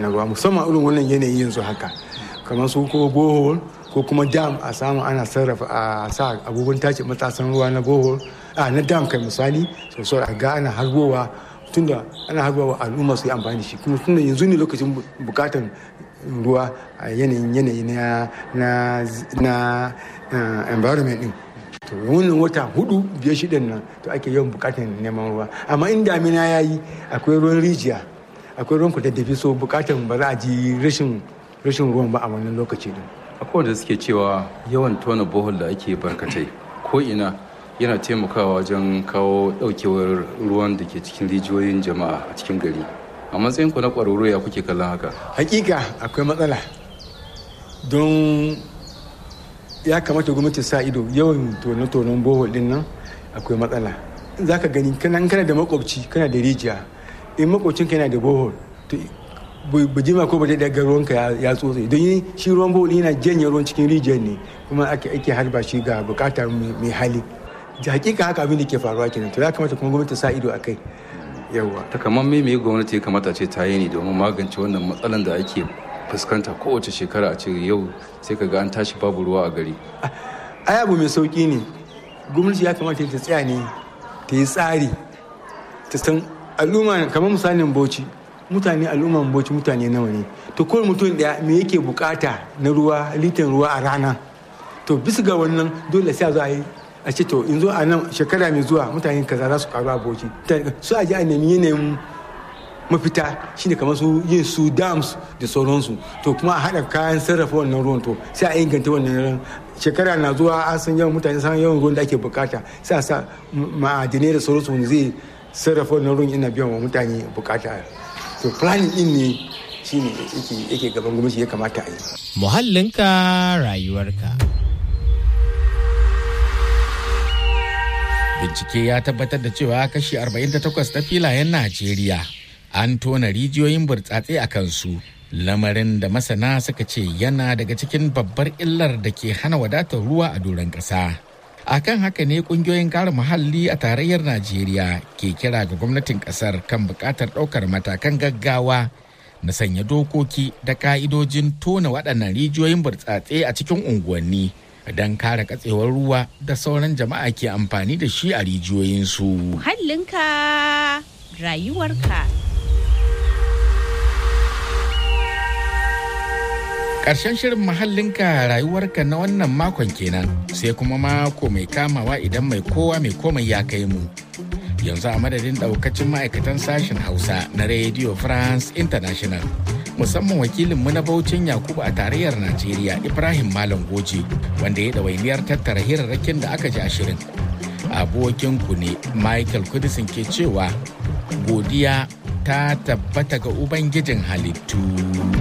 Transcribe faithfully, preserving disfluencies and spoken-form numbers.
na ruwa musamman irin wannan yanayi yanzu haka kamar su ko bohol ko kuma dam a samu ana sarrafa a sa abubuwan tace matasan ruwa na bohol a na dam kai misali sosai a ga ana harbowa tunda ana harbowa al'umma su yi amfani da shi kuma tunda yanzu ne lokacin bukatan ruwa a yanayin yanayi na na na environment din to wannan wata hudu biyar shidan nan to ake yawan bukatan neman ruwa amma in damina yayi akwai ruwan rijiya akwai ruwan kudaddafi so bukatan ba za a ji rashin rashin ruwan ba a wannan lokaci din akwai wanda suke cewa yawan tona bohol da ake barkatai ko ina yana taimakawa wajen kawo daukewar ruwan da ke cikin rijiyoyin jama'a a cikin gari a matsayin ku na kwararru ya kuke kallon haka hakika akwai matsala don ya kamata gwamnati sa ido yawan tone-tonen bohol din nan akwai matsala za ka gani kana da makwabci kana da rijiya in makwabcinka yana da bohol to bujima ko ba da daga ruwanka ya tsotse don yi shi ruwan bohol yana janye ruwan cikin rijiyar ne kuma ake ake harba shi ga bukatar mai hali da hakika haka abin da ke faruwa kenan to ya kamata kuma gwamnati sa ido akai yawa takamaiman me gwamnati ya kamata ce ta yi ne domin magance wannan matsalan da ake fuskanta kowace shekara a ce yau sai ka ga an tashi babu ruwa a gari ai abu mai sauki ne gwamnati ya kamata ta tsaya ne ta yi tsari ta san al'umma kamar misalin Bauchi mutane al'umman Bauchi mutane nawa ne to kowane mutum daya me yake bukata na ruwa litan ruwa a rana to bisa ga wannan dole sai a zo a yi a ce to in zo a nan shekara mai zuwa mutane kaza za su karu a Bauchi su a ji a nemi yanayin mafita shine kamar su yin su dams da sauransu to kuma a haɗa kayan sarrafa wannan ruwan to sai a inganta wannan ruwan shekara na zuwa an san yawan mutane san yawan ruwan da ake bukata sai a sa ma'adinai da sauransu wanda zai sarrafa wannan ruwan yana biyan wa mutane bukata to planning din ne shine yake yake gaban gwamnati ya kamata a yi muhallinka rayuwarka. Bincike ya tabbatar da cewa kashi arba'in da takwas na filayen Najeriya an tona rijiyoyin burtsatse a kansu, lamarin da masana suka ce yana daga cikin babbar illar da ke hana wadatar ruwa a doron ƙasa. Akan haka ne ƙungiyoyin kare muhalli a tarayyar Najeriya ke kira ga gwamnatin ƙasar kan buƙatar ɗaukar matakan gaggawa na sanya dokoki da ƙa'idojin tona waɗannan rijiyoyin burtsatse a cikin unguwanni don kare katsewar ruwa da sauran jama'a ke amfani da shi a rijiyoyinsu. Muhallinka rayuwarka. Ƙarshen shirin muhallinka rayuwarka na wannan makon kenan sai kuma mako mai kamawa idan mai kowa mai komai ya kai mu. Yanzu a madadin ɗaukacin ma'aikatan sashen Hausa na Radio France International. Musamman wakilinmu na Bauchin Yakubu a tarayyar Najeriya Ibrahim Malam Goje wanda ya ɗawainiyar tattara hirarrakin da aka ji a shirin. Abokinku ne Michael Kudisin ke cewa godiya ta tabbata ga Ubangijin halittu.